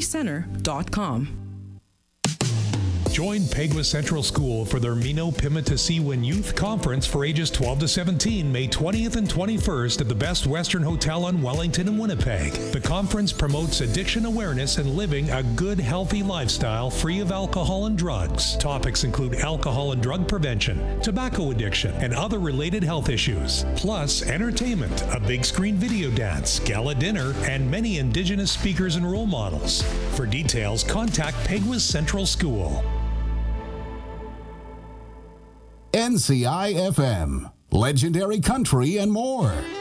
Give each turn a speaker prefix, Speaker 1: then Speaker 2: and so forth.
Speaker 1: MinowPimicCenter.com.
Speaker 2: Join Peguis Central School for their Mino Pimicasiwin Youth Conference for ages 12 to 17, May 20th and 21st at the Best Western Hotel on Wellington in Winnipeg. The conference promotes addiction awareness and living a good, healthy lifestyle free of alcohol and drugs. Topics include alcohol and drug prevention, tobacco addiction, and other related health issues. Plus, entertainment, a big screen video dance, gala dinner, and many Indigenous speakers and role models. For details, contact Peguis Central School.
Speaker 3: NCI FM, legendary country and more.